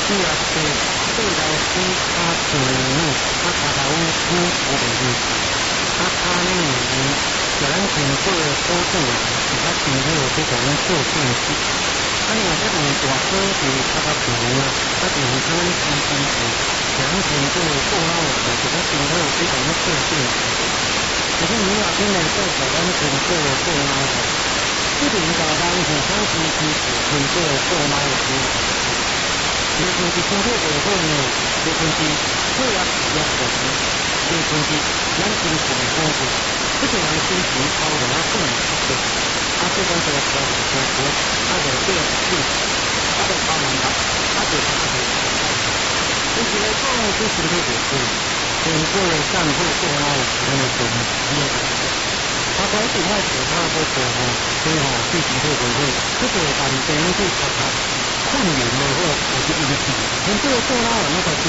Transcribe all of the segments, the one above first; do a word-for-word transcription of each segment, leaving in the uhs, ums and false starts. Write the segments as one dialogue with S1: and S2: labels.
S1: 主要是对老师他主任他他头主我们是他他呢就咱全国的所长啊，是较清楚这种做正事。啊，另外这种大科是他较强啊，他就是可能基金是就咱全国的做老人就较清楚这种做正事。可是你话今年做台湾全国的做老人，这边台湾是长期支持全国的做老人。尤其是经济社会呢，尤其是社会压力，尤其是咱政府的工作，这个人心情超的啊更不对，啊这种这个条件生活，啊就变性，啊就超难打，啊就打不赢。而且呢，讲这经济社会，全国的干部做老人的工资也不高，他规定要其他不做吼，所以吼对经济社会，这个办地去查查。困难的话，我就一直记。全部的做老人那个是，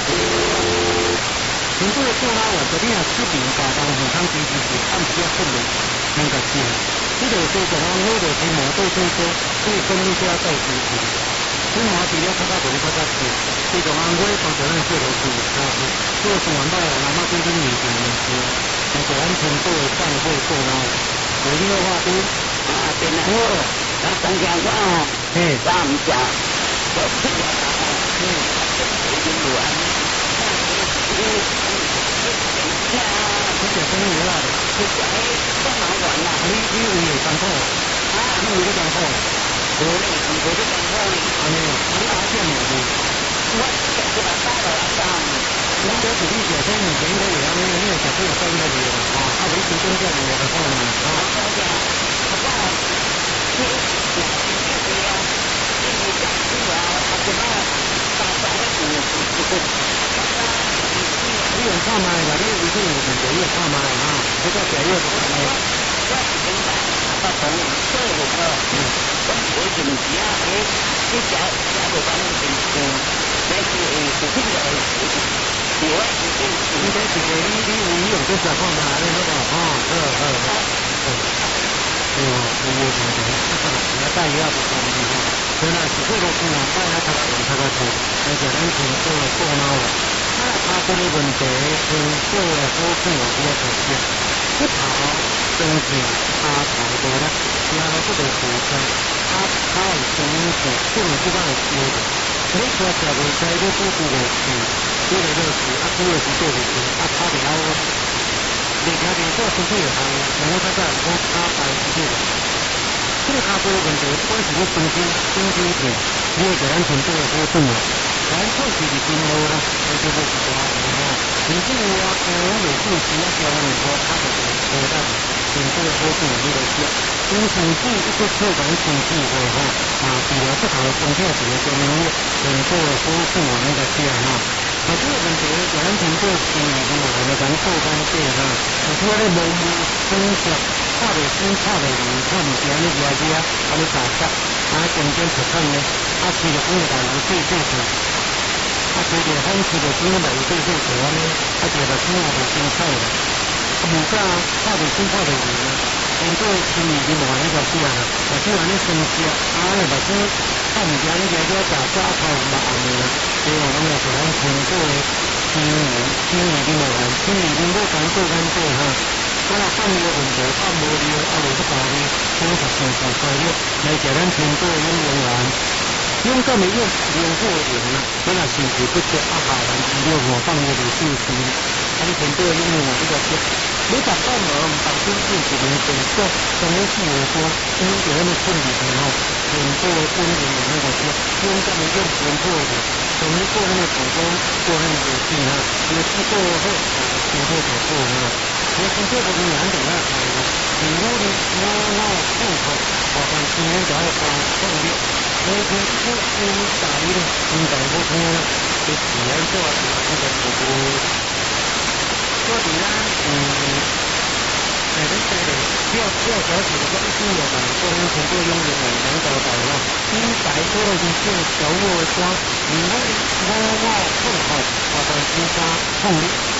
S1: 全部的做老人，这里啊视频加上现场支持是按比较困难，那个是。这个是讲我的题目对对说，对分一下再支持。所以我比较较较多较较多，这种安徽从责任做的是差不多，做成完到那么对对年轻人说，那个完全做办会做老人，有这个话都
S2: 啊，对了。那中间说哦，
S1: 嘿，
S2: 咱们讲，我这个啊，嗯，已经录完，那这个嗯，
S1: 这个生意啦，
S2: 这个哎，干嘛玩啦？
S1: 你你有有干货啊？你有干货？
S2: 我呢，我这干货呢，
S1: 啊没有，你哪见没有？
S2: 我这个把大的啦，上，
S1: 人家鼓励学生，你应该也要那个那个小朋友在那里啊，他维持宗教里面的话呢，啊，
S2: 大家，好不好？这个这个呀，这个讲这个啊，什么大家的这个这个，
S1: 你有看吗？你有一个有几个月看吗？啊，这个几个月看吗？
S2: 我明白，我从这个个，嗯，我我就是啊，哎，你讲讲不完的东西，但是呃，不是的，我
S1: 应该是个你你有你有这小看吗？那个啊，呃呃呃，对哦，我我同意，那大爷要不同意哈，原来是这个是啊，大家他他他他说，而且咱全做做孬了，那他这个问题是做了多少我比较可惜，不跑东西他跑多了，然后这个火车他他有经济，这种地方有修的，你说小火车就不不的去。这个就是啊，主要是做的是啊，他的老，你看你做出去以后，然后他再讲他办出去的，这个他做的问题，不管是你中间中间点，你要给安全做的好重要，咱做是的经路啦，那就是大的哈，你这个啊，我有信息啊，交往以后，他就是我在全部的好重要这个是，因为成绩一个测完成绩以后哈，啊，比了不同的成绩几个证明全部的好重要那个是哈。啊，这个问题完全做生意的嘛，我们讲做干净哈。有时候咧模糊分析，看着新看着人，看唔见你家己啊，啊你打架，啊中间出看呢，啊吃着风大有对对头，啊吃着风吃着风大有对对头呢，啊觉得生活就精彩了。啊唔敢看着新看着人呢，连做生意的嘛那个是啊，啊虽然你生气啊，啊那个是看唔见你家己打架头嘛安尼啦。所以我们要给咱全国的青年、青年的嘛，青年的都讲做干做哈。我那办理的问题，办无了，啊，无去办理，多十成十快乐，来给咱全国的用员，勇敢的用，用过的人啊，咱也身体不足啊，下人医疗我放我的救生，啊，你全国的用员这个是，你打办了，打出去是能成功，从你去我说，因为那么顺利的哈，全国的工人的那个是，勇敢的用全国的。我们做那个手工，做那个手机哈，有机做后，有做手做哈。我从这个是两种来开的，比如的我我户口，好像今年就要发送的，我从不不打一的，应该不通了，就只能做那个手工。做的呢，嗯。哎，你对的，不要不要小气的，说一斤有嘛，做成全部用的很难搞到了。你摆多了就做小肉瓜，你那我我碰好，好像猪肝碰的。